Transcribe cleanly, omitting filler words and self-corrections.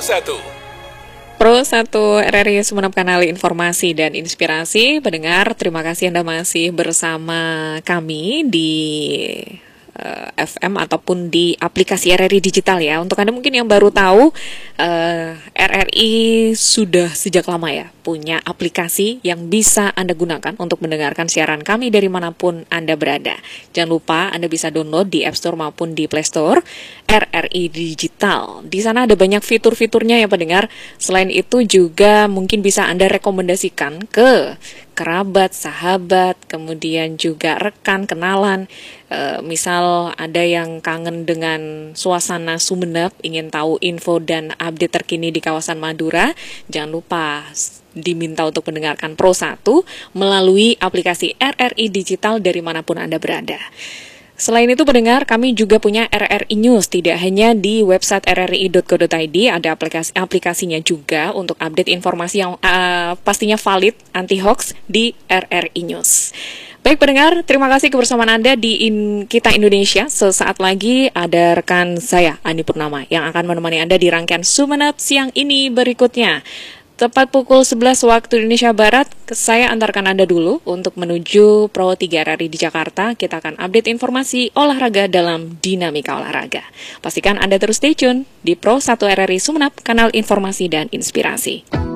Pro 1 RRI Sumeneb, kanal informasi dan inspirasi. Pendengar, terima kasih Anda masih bersama kami di FM ataupun di aplikasi RRI Digital ya. Untuk Anda mungkin yang baru tahu, RRI sudah sejak lama ya punya aplikasi yang bisa Anda gunakan untuk mendengarkan siaran kami dari manapun Anda berada. Jangan lupa Anda bisa download di App Store maupun di Play Store RRI Digital. Di sana ada banyak fitur-fiturnya ya pendengar. Selain itu juga mungkin bisa Anda rekomendasikan ke kerabat, sahabat, kemudian juga rekan, kenalan. Misal ada yang kangen dengan suasana Sumeneb, ingin tahu info dan update terkini di kawasan Madura, jangan lupa diminta untuk mendengarkan Pro 1 melalui aplikasi RRI Digital dari manapun Anda berada. Selain itu pendengar, kami juga punya RRI News, tidak hanya di website rri.co.id, ada aplikasinya juga untuk update informasi yang pastinya valid, anti-hoax di RRI News. Baik pendengar, terima kasih kebersamaan Anda di Kita Indonesia. Sesaat lagi ada rekan saya, Ani Purnama, yang akan menemani Anda di rangkaian Sumeneb siang ini berikutnya. Tepat pukul 11 waktu Indonesia Barat, saya antarkan Anda dulu untuk menuju Pro 3 RRI di Jakarta. Kita akan update informasi olahraga dalam dinamika olahraga. Pastikan Anda terus stay tune di Pro 1 RRI Sumeneb, kanal informasi dan inspirasi.